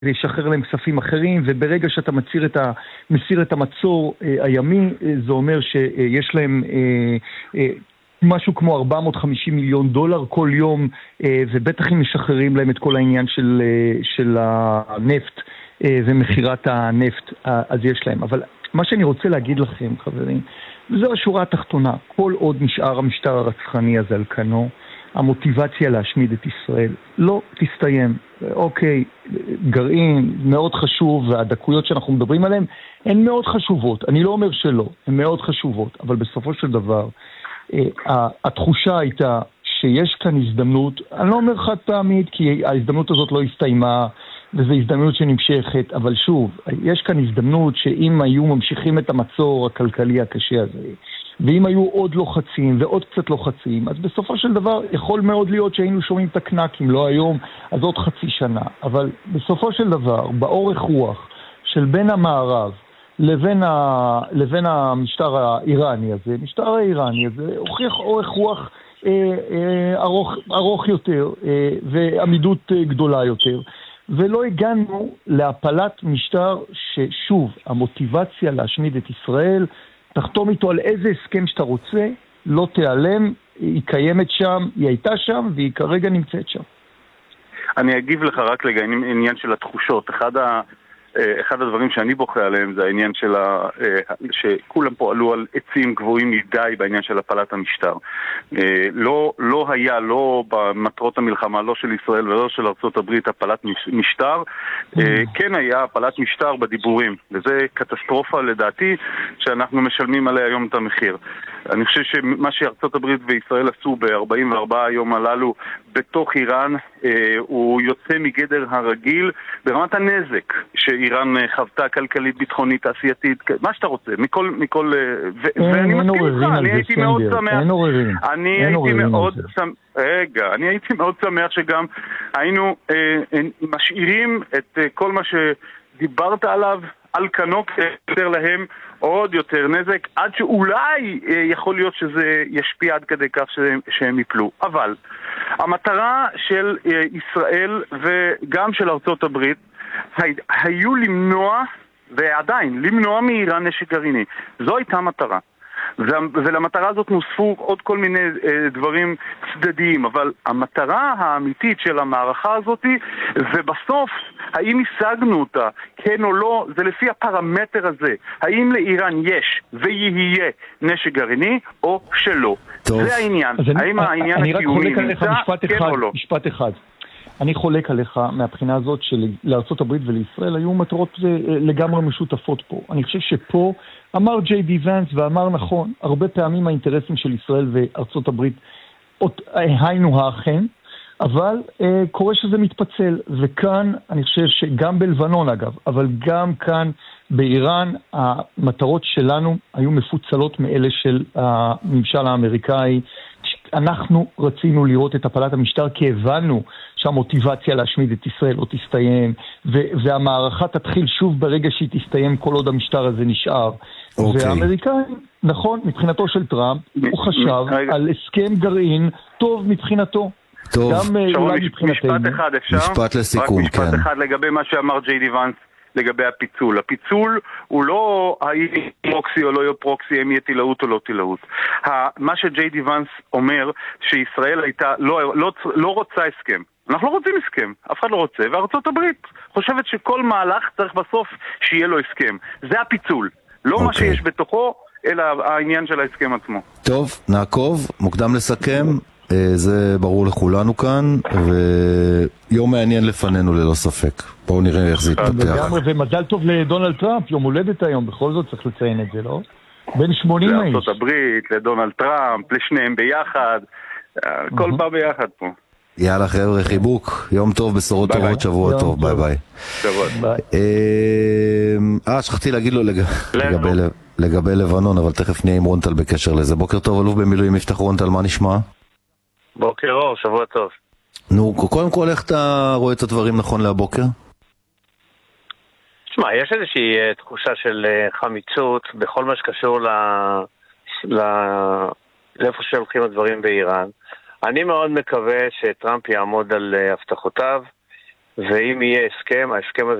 לשחרר להם כספים אחרים, וברגע שאתה מסיר את המצור הימי, זה אומר שיש להם משהו כמו 450 מיליון דולר כל יום, ובטח אם משחררים להם את כל העניין של הנפט ומחירת הנפט, אז יש להם. אבל מה שאני רוצה להגיד לכם, חברים, זו השורה התחתונה. כל עוד נשאר המשטר הרצחני הזה על כנו, המוטיבציה להשמיד את ישראל לא תסתיים. אוקיי, גרעין מאוד חשוב, והדקויות שאנחנו מדברים עליהן הן מאוד חשובות. אני לא אומר שלא, הן מאוד חשובות, אבל בסופו של דבר התחושה הייתה שיש כאן הזדמנות, אני לא אומר חד פעמית, כי ההזדמנות הזאת לא הסתיימה, וזו הזדמנות שנמשכת, אבל שוב, יש כאן הזדמנות שאם היו ממשיכים את המצור הכלכלי הקשה הזה, ואם היו עוד לוחצים ועוד קצת לוחצים, אז בסופו של דבר יכול מאוד להיות שהיינו שומעים את הקנקים, לא היום, אז עוד חצי שנה. אבל בסופו של דבר, באורך רוח של בין המערב לבין המשטר האיראני הזה, המשטר האיראני הזה הוכיח אורך רוח ארוך יותר ועמידות גדולה יותר, ולא הגענו להפלת משטר ששוב, המוטיבציה להשמיד את ישראל, תחתום איתו על איזה הסכם שאתה רוצה, לא תיעלם, היא קיימת שם, היא הייתה שם, והיא כרגע נמצאת שם. אני אגיב לך רק לעניין של התחושות. אחד הדברים שאני בוכה עליהם זה העניין שכולם פה עלו על עצים גבוהים מדי בעניין של הפלת המשטר. לא היה, לא במטרות המלחמה, לא של ישראל ולא של ארצות הברית, הפלת משטר. כן היה הפלת משטר בדיבורים, וזה קטסטרופה לדעתי שאנחנו משלמים עליה היום את המחיר. אני חושב שמה שארצות הברית וישראל עשו ב-44 היום הללו בתוך איראן, הוא יוצא מגדר הרגיל ברמת הנזק שאיראן חוותה כלכלית, ביטחונית, תעשייתית, מה שאתה רוצה, מכל ואני מסכים איתך, אני הייתי מאוד שמח, אני הייתי מאוד שמח שגם היינו משאירים את כל מה שדיברת עליו על כנו יותר להם עוד יותר נזק, עד שאולי יכול להיות שזה ישפיע עד כדי כך שהם יפלו. אבל המטרה של ישראל וגם של ארצות הברית היו למנוע, ועדיין למנוע מאיראן נשק גרעיני. זו הייתה מטרה. ולמטרה הזאת נוספו עוד כל מיני דברים צדדיים, אבל המטרה האמיתית של המערכה הזאת, ובסוף האם השגנו אותה, כן או לא, זה לפי הפרמטר הזה. האם לאיראן יש ויהיה נשק גרעיני או שלא. טוב. זה העניין. האם העניין הקיומי נמצא, כן או לא. משפט אחד. אני חולק עליך מהבחינה הזאת שלארצות הברית ולישראל היו מטרות לגמרי משותפות פה. אני חושב שפה אמר ג'יי די ונס ואמר נכון, הרבה פעמים האינטרסים של ישראל וארצות הברית היינו האחן, אבל קורה שזה מתפצל. וכאן אני חושב שגם בלבנון אגב, אבל גם כאן באיראן המטרות שלנו היו מפוצלות מאלה של הממשל האמריקאי. אנחנו רצינו לראות את הפלת המשטר כי הבנו שהמוטיבציה להשמיד את ישראל לא תסתיים, והמערכה תתחיל שוב ברגע שהיא תסתיים כל עוד המשטר הזה נשאר. והאמריקאים, נכון, מבחינתו של טראמפ, הוא חשב על הסכם גרעין טוב מבחינתו. טוב. משפט אחד אפשר? משפט לסיכום, כן. משפט אחד לגבי מה שאמר ג'יי די ונס לגבי הפיצול. הפיצול הוא לא האם פרוקסי או לא יהיה פרוקסי, אם יהיה תילאות או לא תילאות. מה שג'יי די ונס אומר, שישראל הייתה, לא רוצה הסכם. אנחנו לא רוצים הסכם, אף אחד לא רוצה, וארצות הברית חושבת שכל מהלך צריך בסוף שיהיה לו הסכם. זה הפיצול. לא מה שיש בתוכו, אלא העניין של ההסכם עצמו. טוב, נעקוב, מוקדם לסכם. זה ברור לכולנו כאן, ויום מעניין לפנינו ללא ספק. בואו נראה איך זה יתפתח. ומזל טוב לדונלד טראמפ, יום הולדת היום, בכל זאת צריך לציין את זה, לא? בין 80 איש. לארצות הברית, לדונלד טראמפ, לשניהם ביחד, כל בא ביחד פה. יאללה חבר'ה, חיבוק, יום טוב, בשורות טובות, שבוע טוב, ביי ביי. שכחתי להגיד לו לגבי לבנון, אבל תכף נהיה עם רונטל בקשר לזה. בוקר טוב, אלוף במילואים יפתח רונטל, מה נשמע? בוקר אור, שבוע טוב. נו, קודם כל, איך אתה רואה את הדברים נכון להבוקר? תשמע, יש איזושהי תחושה של חמיצות בכל מה שקשור לאיפה שהולכים הדברים באיראן. אני מאוד מקווה שטראמפ יעמוד על הבטחותיו, ואם יהיה הסכם, ההסכם הזה